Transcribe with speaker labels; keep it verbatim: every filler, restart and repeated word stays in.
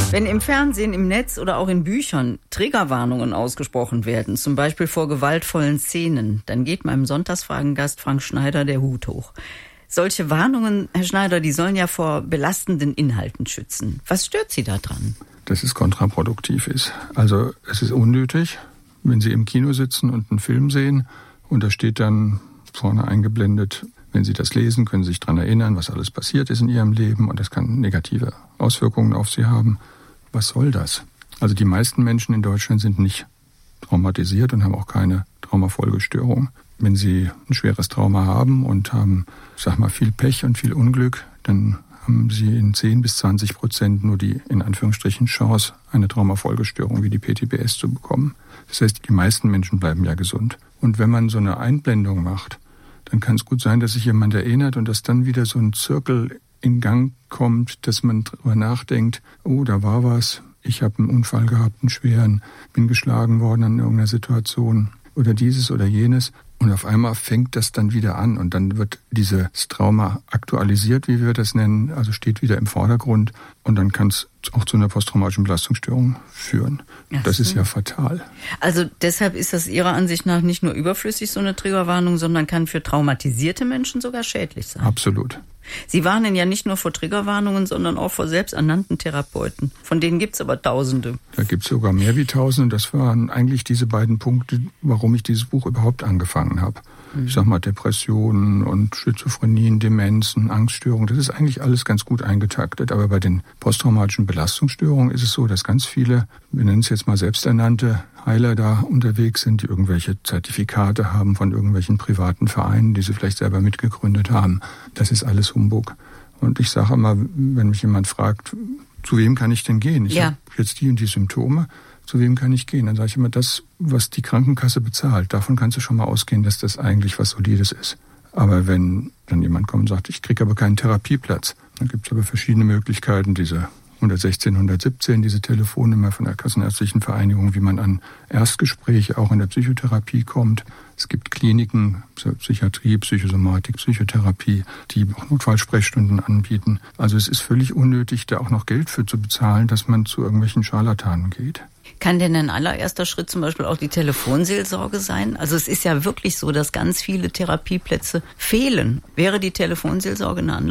Speaker 1: Wenn im Fernsehen, im Netz oder auch in Büchern Triggerwarnungen ausgesprochen werden, zum Beispiel vor gewaltvollen Szenen, dann geht meinem Sonntagsfragengast Frank Schneider der Hut hoch. Solche Warnungen, Herr Schneider, die sollen ja vor belastenden Inhalten schützen. Was stört Sie daran?
Speaker 2: Dass es kontraproduktiv ist. Also es ist unnötig, wenn Sie im Kino sitzen und einen Film sehen und da steht dann vorne eingeblendet, wenn Sie das lesen, können Sie sich daran erinnern, was alles passiert ist in Ihrem Leben und das kann negative Auswirkungen auf Sie haben. Was soll das? Also die meisten Menschen in Deutschland sind nicht traumatisiert und haben auch keine Traumafolgestörung. Wenn Sie ein schweres Trauma haben und haben, ich sag mal, viel Pech und viel Unglück, dann haben Sie in zehn bis zwanzig Prozent nur die, in Anführungsstrichen, Chance, eine Traumafolgestörung wie die P T B S zu bekommen. Das heißt, die meisten Menschen bleiben ja gesund. Und wenn man so eine Einblendung macht, dann kann es gut sein, dass sich jemand erinnert und dass dann wieder so ein Zirkel in Gang kommt, dass man darüber nachdenkt, oh, da war was, ich habe einen Unfall gehabt, einen schweren, bin geschlagen worden in irgendeiner Situation oder dieses oder jenes. Und auf einmal fängt das dann wieder an und dann wird dieses Trauma aktualisiert, wie wir das nennen, also steht wieder im Vordergrund und dann kann es auch zu einer posttraumatischen Belastungsstörung führen. Ach das so. Ist ja fatal.
Speaker 1: Also deshalb ist das Ihrer Ansicht nach nicht nur überflüssig, so eine Triggerwarnung, sondern kann für traumatisierte Menschen sogar schädlich sein.
Speaker 2: Absolut.
Speaker 1: Sie warnen ja nicht nur vor Triggerwarnungen, sondern auch vor selbsternannten Therapeuten. Von denen gibt es aber Tausende.
Speaker 2: Da gibt es sogar mehr wie Tausende. Das waren eigentlich diese beiden Punkte, warum ich dieses Buch überhaupt angefangen habe. Mhm. Ich sag mal Depressionen und Schizophrenien, Demenzen, Angststörungen. Das ist eigentlich alles ganz gut eingetaktet. Aber bei den posttraumatischen Belastungsstörungen ist es so, dass ganz viele, wir nennen es jetzt mal selbsternannte Heiler da unterwegs sind, die irgendwelche Zertifikate haben von irgendwelchen privaten Vereinen, die sie vielleicht selber mitgegründet haben. Das ist alles Humbug. Und ich sage immer, wenn mich jemand fragt, zu wem kann ich denn gehen? Ich ja. habe jetzt die und die Symptome, zu wem kann ich gehen? Dann sage ich immer, das, was die Krankenkasse bezahlt, davon kannst du schon mal ausgehen, dass das eigentlich was Solides ist. Aber wenn dann jemand kommt und sagt, ich kriege aber keinen Therapieplatz, dann gibt es aber verschiedene Möglichkeiten, diese hundertsechzehn, hundertsiebzehn, diese Telefonnummer von der Kassenärztlichen Vereinigung, wie man an Erstgespräche auch in der Psychotherapie kommt. Es gibt Kliniken, Psychiatrie, Psychosomatik, Psychotherapie, die auch Notfallsprechstunden anbieten. Also es ist völlig unnötig, da auch noch Geld für zu bezahlen, dass man zu irgendwelchen Scharlatanen geht.
Speaker 1: Kann denn ein allererster Schritt zum Beispiel auch die Telefonseelsorge sein? Also es ist ja wirklich so, dass ganz viele Therapieplätze fehlen. Wäre die Telefonseelsorge eine Anlaufstelle?